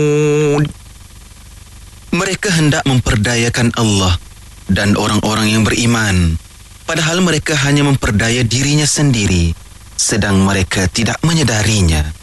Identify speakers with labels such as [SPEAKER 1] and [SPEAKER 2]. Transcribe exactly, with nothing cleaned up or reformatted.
[SPEAKER 1] Mereka hendak memperdayakan Allah dan orang-orang yang beriman, padahal mereka hanya memperdaya dirinya sendiri, sedang mereka tidak menyedarinya.